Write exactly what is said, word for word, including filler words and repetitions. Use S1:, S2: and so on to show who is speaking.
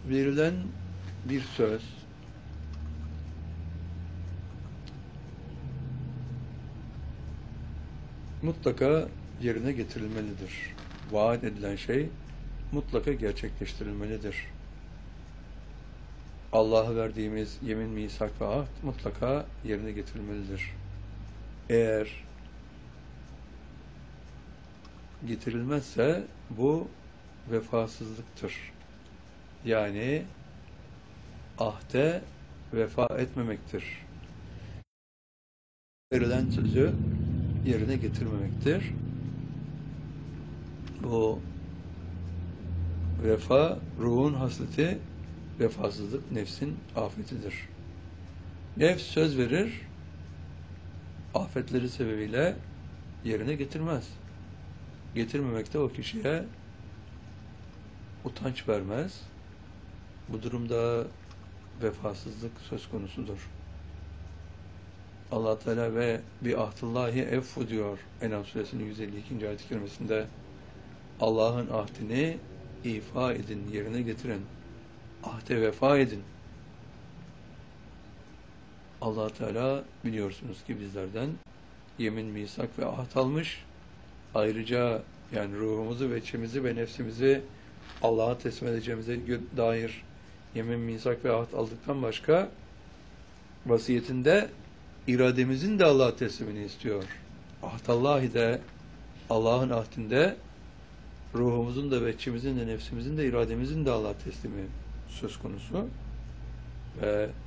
S1: verilen bir söz mutlaka yerine getirilmelidir. Vaat edilen şey mutlaka gerçekleştirilmelidir. Allah'a verdiğimiz yemin, misak ve ahd mutlaka yerine getirilmelidir. Eğer getirilmezse bu vefasızlıktır. Yani ahde vefa etmemektir. Verilen sözü yerine getirmemektir. Bu vefa, ruhun hasleti, vefasızlık nefsin afetidir. Nefs söz verir, afetleri sebebiyle yerine getirmez. Getirmemekte o kişiye utanç vermez. Bu durumda vefasızlık söz konusudur. Allah Teala ve bi ahdillahi effu diyor En'am suresinin yüz elli ikinci ayet-i kerimesinde. Allah'ın ahdini ifa edin, yerine getirin. Ahde vefa edin. Allah Teala biliyorsunuz ki bizlerden yemin, misak ve ahd almış. Ayrıca yani ruhumuzu ve içimizi ve nefsimizi Allah'a teslim edeceğimize dair yemin, misak ve ahd aldıktan başka vasiyetinde irademizin de Allah'a teslimini istiyor. Ahdallahi de Allah'ın ahdinde ruhumuzun da ve içimizin de nefsimizin de irademizin de Allah'a teslimi söz konusu. Ve